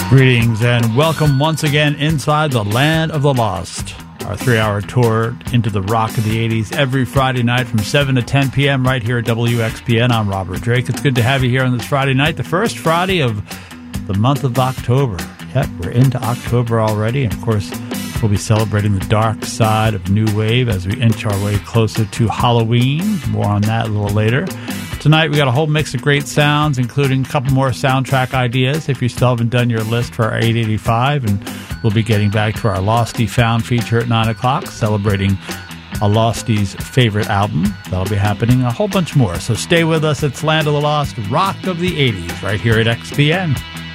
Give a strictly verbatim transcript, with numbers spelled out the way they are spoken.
Greetings and welcome once again inside the Land of the Lost. Our three-hour tour into the rock of the eighties every Friday night from seven to ten p.m. right here at W X P N. I'm Robert Drake. It's good to have you here on this Friday night, the first Friday of the month of October. Yep, we're into October already, and of course, we'll be celebrating the dark side of New Wave as we inch our way closer to Halloween. More on that a little later. Tonight, we got a whole mix of great sounds, including a couple more soundtrack ideas if you still haven't done your list for our eight eighty-five. And we'll be getting back to our Losty Found feature at nine o'clock, celebrating a Lostie's favorite album. That'll be happening, a whole bunch more. So stay with us. It's Land of the Lost, Rock of the eighties, right here at X P N.